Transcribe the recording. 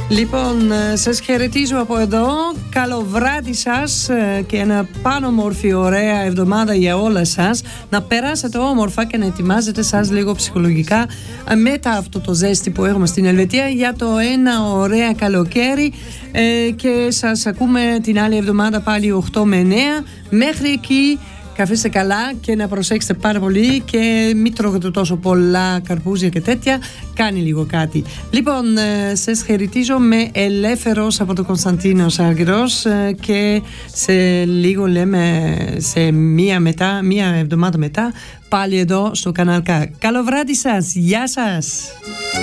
Λοιπόν, σας χαιρετίζω από εδώ. Καλό βράδυ σας και ένα πανομορφή ωραία εβδομάδα για όλα σας. Να περάσετε όμορφα και να ετοιμάζετε σας λίγο ψυχολογικά μετά αυτό το ζέστη που έχουμε στην Ελβετία για το ένα ωραία καλοκαίρι, και σας ακούμε την άλλη εβδομάδα πάλι 8 με 9. Μέχρι εκεί καθίστε καλά και να προσέξετε πάρα πολύ και μην τρώγετε τόσο πολλά καρπούζια και τέτοια. Κάνει λίγο κάτι. Λοιπόν, σας χαιρετίζω με ελεύθερος από τον Κωνσταντίνος Άργυρος και σε λίγο λέμε σε μία εβδομάδα μετά πάλι εδώ στο κανάλι K. Καλό βράδυ σας. Γεια σας.